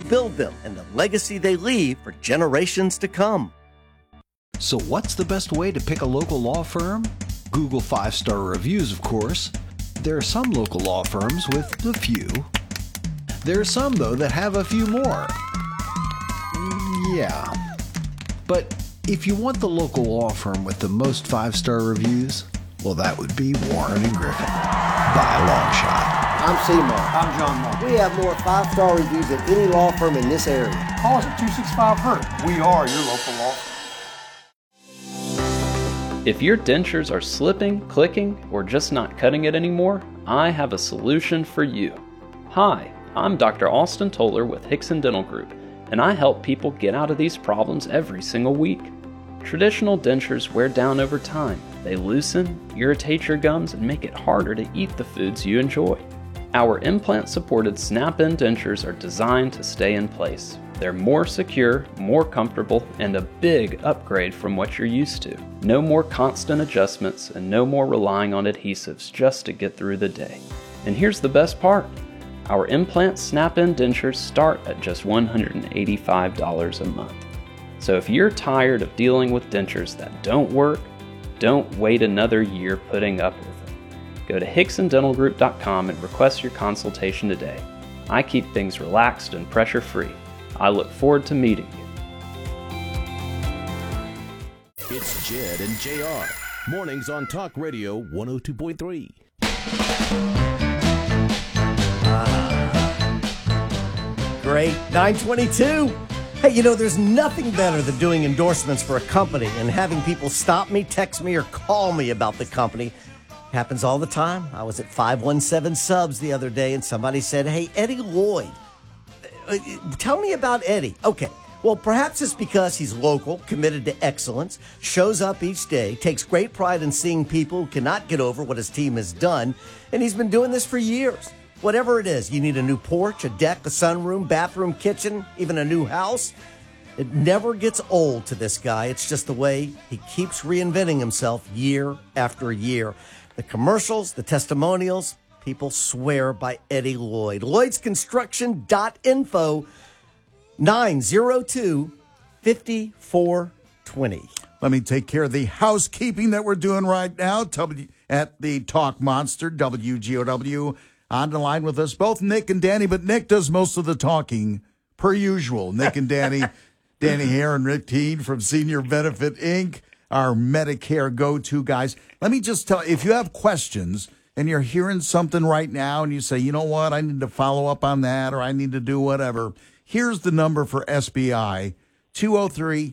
build them and the legacy they leave for generations to come. So what's the best way to pick a local law firm? Google 5-star reviews, of course. There are some local law firms with a few. There are some, though, that have a few more. Yeah. But if you want the local law firm with the most 5-star reviews, well, that would be Warren & Griffin, by a long shot. I'm C-Mark. I'm John Mark. We have more 5-star reviews than any law firm in this area. Call us at 265-HURT. We are your local law firm. If your dentures are slipping, clicking, or just not cutting it anymore, I have a solution for you. Hi, I'm Dr. Austin Toller with Hickson Dental Group, and I help people get out of these problems every single week. Traditional dentures wear down over time. They loosen, irritate your gums, and make it harder to eat the foods you enjoy. Our implant-supported snap-in dentures are designed to stay in place. They're more secure, more comfortable, and a big upgrade from what you're used to. No more constant adjustments and no more relying on adhesives just to get through the day. And here's the best part. Our implant snap-in dentures start at just $185 a month. So if you're tired of dealing with dentures that don't work, don't wait another year putting up with them. Go to HicksonDentalGroup.com and request your consultation today. I keep things relaxed and pressure-free. I look forward to meeting you. It's Jed and JR. Mornings on Talk Radio 102.3. Great. 922. Hey, you know, there's nothing better than doing endorsements for a company and having people stop me, text me, or call me about the company. Happens all the time. I was at 517 Subs the other day, and somebody said, hey, Eddie Lloyd, tell me about Eddie. Okay, well, perhaps it's because he's local, committed to excellence, shows up each day, takes great pride in seeing people who cannot get over what his team has done, and he's been doing this for years. Whatever it is, you need a new porch, a deck, a sunroom, bathroom, kitchen, even a new house. It never gets old to this guy. It's just the way he keeps reinventing himself year after year. The commercials, the testimonials, people swear by Eddie Lloyd. LloydsConstruction.info 902-5420. Let me take care of the housekeeping that we're doing right now at the Talk Monster, WGOW. On the line with us, both Nick and Danny, but Nick does most of the talking, per usual. Nick and Danny, Danny Hare and Rick Teed from Senior Benefit, Inc., our Medicare go-to guys. Let me just tell you, if you have questions and you're hearing something right now and you say, you know what, I need to follow up on that or I need to do whatever, here's the number for SBI, 203-1282,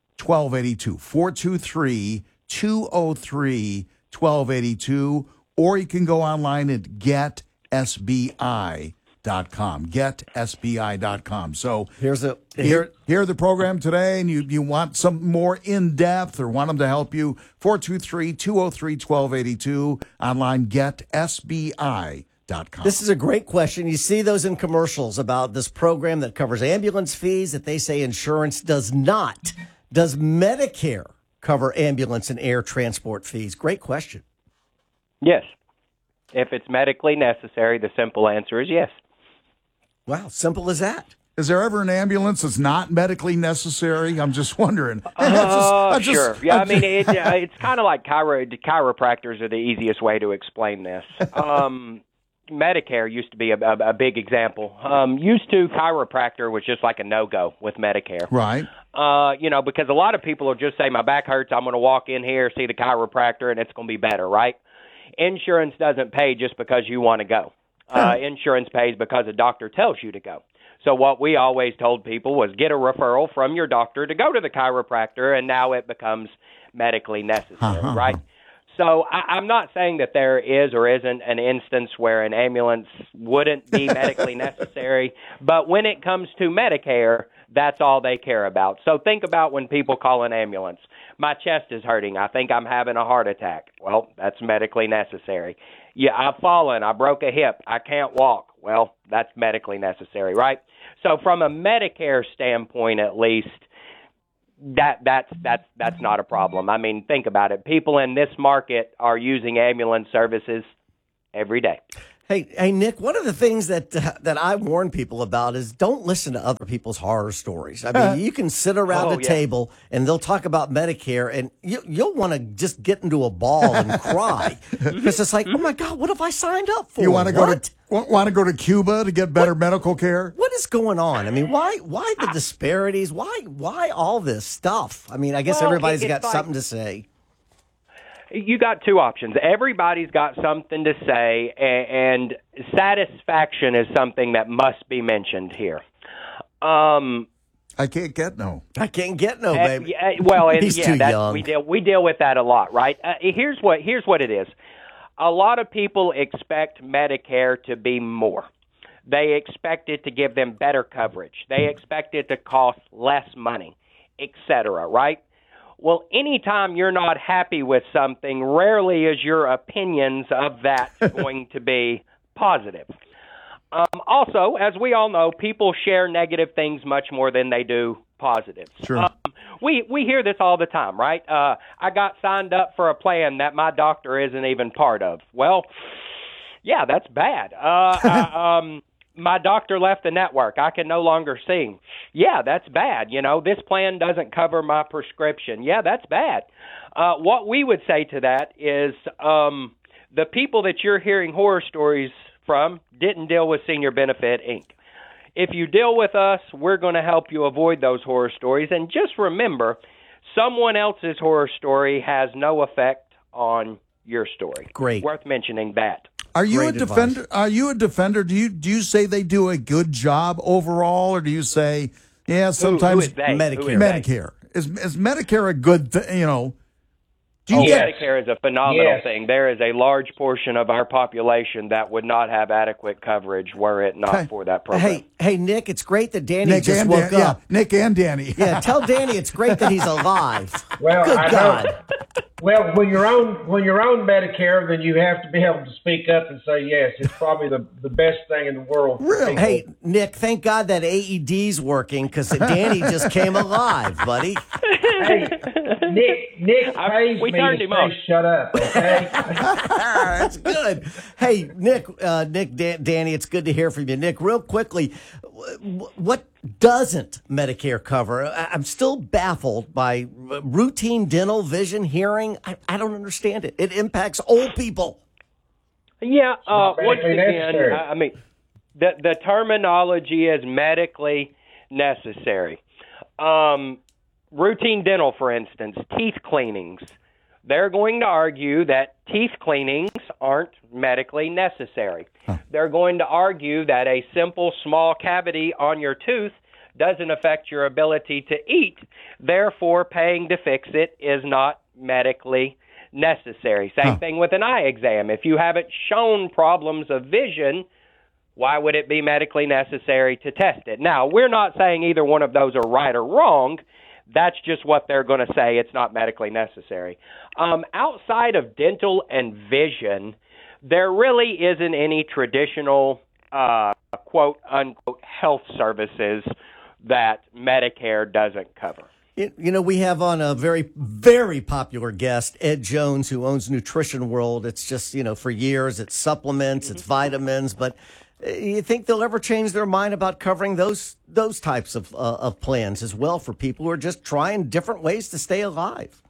423-203-1282, or you can go online at GetSBI.com. GetSBI.com. So hear the program today, and you want some more in depth or want them to help you. 423-203-1282. Online, GetSBI.com. This is a great question. You see those in commercials about this program that covers ambulance fees that they say insurance does not. Does Medicare cover ambulance and air transport fees? Great question. Yes. If it's medically necessary, the simple answer is yes. Wow, simple as that. Is there ever an ambulance that's not medically necessary? I'm just wondering. Sure. Yeah, I mean, it's kind of like chiropractors are the easiest way to explain this. Medicare used to be a big example. Used to, chiropractor was just like a no-go with Medicare. Right. Because a lot of people will just say, my back hurts, I'm going to walk in here, see the chiropractor, and it's going to be better, right? Insurance doesn't pay just because you want to go. Insurance pays because a doctor tells you to go. So what we always told people was get a referral from your doctor to go to the chiropractor, and now it becomes medically necessary, right? So I'm not saying that there is or isn't an instance where an ambulance wouldn't be medically necessary, but when it comes to Medicare, that's all they care about. So think about when people call an ambulance. My chest is hurting. I think I'm having a heart attack. Well, that's medically necessary. Yeah, I've fallen. I broke a hip. I can't walk. Well, that's medically necessary, right? So from a Medicare standpoint, at least, that's not a problem. I mean, think about it. People in this market are using ambulance services every day. Hey, Nick, one of the things that I warn people about is don't listen to other people's horror stories. I mean, you can sit around a table and they'll talk about Medicare, and you'll want to just get into a ball and cry because it's like, oh my God, what have I signed up for? You want to go to Cuba to get better medical care? What is going on? I mean, why the disparities? Why all this stuff? I mean, I guess everybody's got something to say. You got two options. Everybody's got something to say, and satisfaction is something that must be mentioned here. I can't get no. I can't get no, baby. Well, and he's too young. We deal with that a lot, right? Here's what it is. A lot of people expect Medicare to be more. They expect it to give them better coverage. They expect it to cost less money, etc., right? Well, anytime you're not happy with something, rarely is your opinions of that going to be positive. Also, as we all know, people share negative things much more than they do positive. Sure. We hear this all the time, right? I got signed up for a plan that my doctor isn't even part of. Well, yeah, that's bad. My doctor left the network. I can no longer see him. Yeah, that's bad. You know, this plan doesn't cover my prescription. Yeah, that's bad. What we would say to that is the people that you're hearing horror stories from didn't deal with Senior Benefit, Inc. If you deal with us, we're going to help you avoid those horror stories. And just remember, someone else's horror story has no effect on your story. Great. Worth mentioning that. Are you a defender? Are you a defender? Do you say they do a good job overall, or do you say, yeah, sometimes who is they? Medicare is Medicare a good thing? You know, Medicare is a phenomenal thing. There is a large portion of our population that would not have adequate coverage were it not for that program. Hey, Nick, it's great that Danny just woke up. Yeah, Nick and Danny. Yeah, tell Danny it's great that he's alive. Well, good God. Know. Well, when you're on Medicare, then you have to be able to speak up and say yes. It's probably the best thing in the world. Really? Hey, Nick, thank God that AED's working because Danny just came alive, buddy. Hey, Nick pays me to say shut up, okay? That's good. Hey, Nick, Danny, it's good to hear from you. Nick, real quickly, what doesn't Medicare cover? I'm still baffled by routine dental, vision, hearing. I don't understand it. It impacts old people. Yeah, once again, I mean, the terminology is medically necessary. Routine dental, for instance, teeth cleanings. They're going to argue that teeth cleanings aren't medically necessary. They're going to argue that a simple small cavity on your tooth doesn't affect your ability to eat. Therefore, paying to fix it is not medically necessary. Same thing with an eye exam. If you haven't shown problems of vision, why would it be medically necessary to test it? Now, we're not saying either one of those are right or wrong. That's just what they're going to say. It's not medically necessary. Outside of dental and vision, there really isn't any traditional, quote, unquote, health services that Medicare doesn't cover. You know, we have on a very, very popular guest, Ed Jones, who owns Nutrition World. It's just, for years, it's supplements, it's vitamins, but you think they'll ever change their mind about covering those types of plans as well for people who are just trying different ways to stay alive?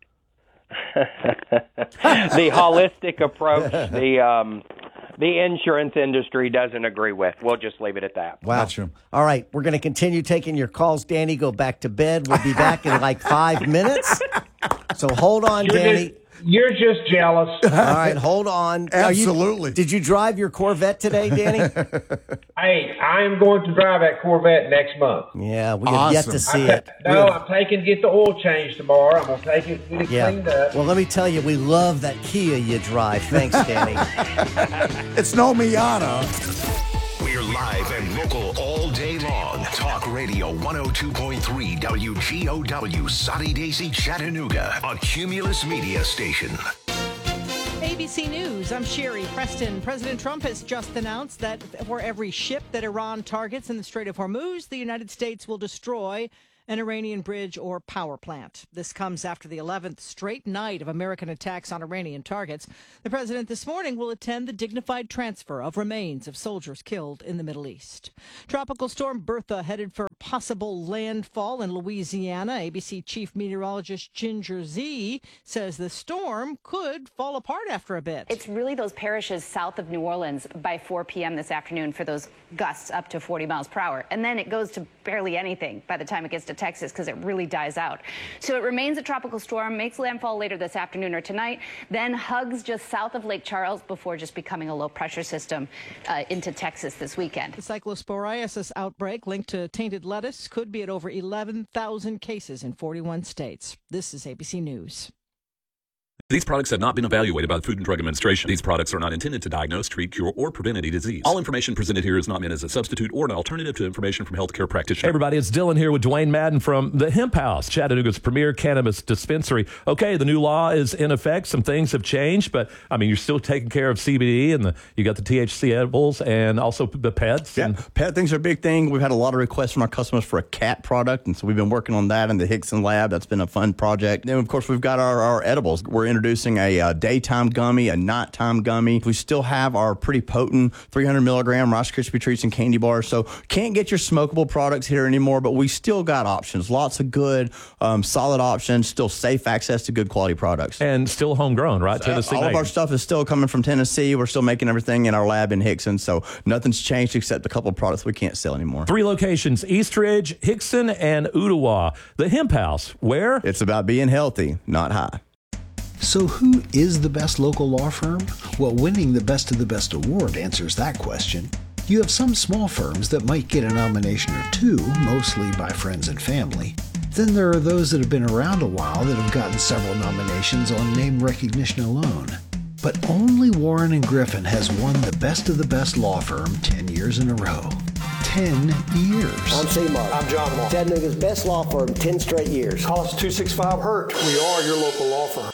The holistic approach, the insurance industry doesn't agree with. We'll just leave it at that. Wow. Gotcha. All right, we're going to continue taking your calls. Danny, go back to bed. We'll be back in like 5 minutes. So hold on, Danny. You're just jealous. All right, hold on. Absolutely. Did you drive your Corvette today, Danny? Hey, I am going to drive that Corvette next month. Yeah, we have yet to see it. I'm taking to get the oil change tomorrow. I'm going to take it and get it cleaned up. Well, let me tell you, we love that Kia you drive. Thanks, Danny. It's no Miata. We're live and local all day long. Talk Radio 102.3 WGOW, Soddy Daisy, Chattanooga, a Cumulus Media station. ABC News, I'm Sherry Preston. President Trump has just announced that for every ship that Iran targets in the Strait of Hormuz, the United States will destroy an Iranian bridge or power plant. This comes after the 11th straight night of American attacks on Iranian targets. The president this morning will attend the dignified transfer of remains of soldiers killed in the Middle East. Tropical storm Bertha headed for possible landfall in Louisiana. ABC chief meteorologist Ginger Zee says the storm could fall apart after a bit. It's really those parishes south of New Orleans by 4 p.m. this afternoon for those gusts up to 40 miles per hour. And then it goes to barely anything by the time it gets to Texas because it really dies out. So it remains a tropical storm, makes landfall later this afternoon or tonight, then hugs just south of Lake Charles before just becoming a low pressure system into Texas this weekend. The cyclosporiasis outbreak linked to tainted lettuce could be at over 11,000 cases in 41 states. This is ABC News. These products have not been evaluated by the Food and Drug Administration. These products are not intended to diagnose, treat, cure, or prevent any disease. All information presented here is not meant as a substitute or an alternative to information from healthcare practitioners. Hey everybody, it's Dylan here with Dwayne Madden from the Hemp House, Chattanooga's premier cannabis dispensary. Okay, the new law is in effect. Some things have changed, but I mean, you're still taking care of CBD and you got the THC edibles and also the pets. Yeah, pet things are a big thing. We've had a lot of requests from our customers for a cat product, and so we've been working on that in the Hickson lab. That's been a fun project. Then, of course, we've got our edibles. We're introducing a daytime gummy, a nighttime gummy. We still have our pretty potent 300 milligram Rice Krispie treats and candy bars. So can't get your smokable products here anymore, but we still got options. Lots of good, solid options, still safe access to good quality products. And still homegrown, right? Tennessee all made. of our stuff is still coming from Tennessee. We're still making everything in our lab in Hickson. So nothing's changed except a couple of products we can't sell anymore. 3 locations, Eastridge, Hickson, and Ottawa. The Hemp House, where? It's about being healthy, not high. So who is the best local law firm? Well, winning the Best of the Best award answers that question. You have some small firms that might get a nomination or two, mostly by friends and family. Then there are those that have been around a while that have gotten several nominations on name recognition alone. But only Warren & Griffin has won the Best of the Best law firm 10 years in a row. 10 years. I'm C-Mark. I'm John Moore. Chattanooga's best law firm, 10 straight years. Call us 265-HURT. We are your local law firm.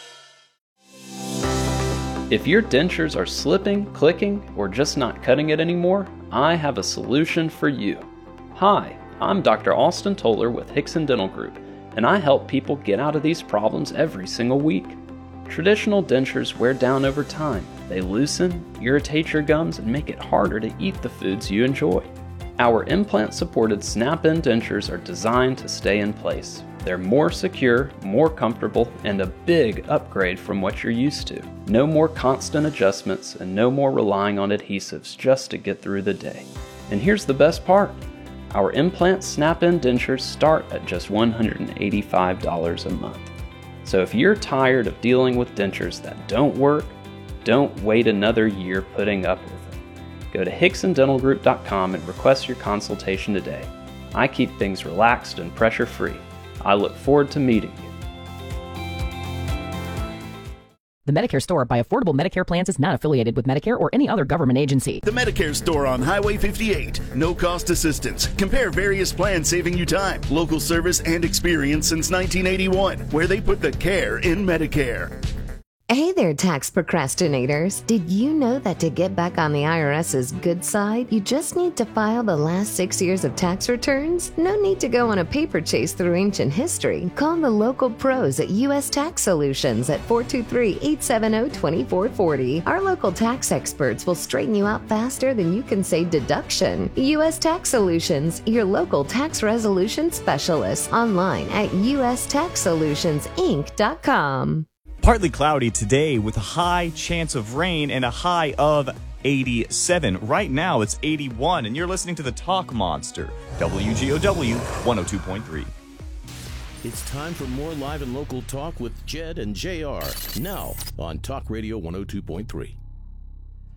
If your dentures are slipping, clicking, or just not cutting it anymore, I have a solution for you. Hi, I'm Dr. Austin Toller with Hickson Dental Group, and I help people get out of these problems every single week. Traditional dentures wear down over time. They loosen, irritate your gums, and make it harder to eat the foods you enjoy. Our implant-supported snap-in dentures are designed to stay in place. They're more secure, more comfortable, and a big upgrade from what you're used to. No more constant adjustments and no more relying on adhesives just to get through the day. And here's the best part. Our implant snap-in dentures start at just $185 a month. So if you're tired of dealing with dentures that don't work, don't wait another year putting up with them. Go to HicksonDentalGroup.com and request your consultation today. I keep things relaxed and pressure-free. I look forward to meeting you. The Medicare Store by Affordable Medicare Plans is not affiliated with Medicare or any other government agency. The Medicare Store on Highway 58. No cost assistance. Compare various plans saving you time, local service, and experience since 1981, where they put the care in Medicare. Hey there, tax procrastinators. Did you know that to get back on the IRS's good side, you just need to file the last 6 years of tax returns? No need to go on a paper chase through ancient history. Call the local pros at U.S. Tax Solutions at 423-870-2440. Our local tax experts will straighten you out faster than you can say deduction. U.S. Tax Solutions, your local tax resolution specialist. Online at USTaxSolutionsInc.com. Partly cloudy today with a high chance of rain and a high of 87. Right now it's 81, and you're listening to the Talk Monster, WGOW 102.3. It's time for more live and local talk with Jed and JR. Now on Talk Radio 102.3.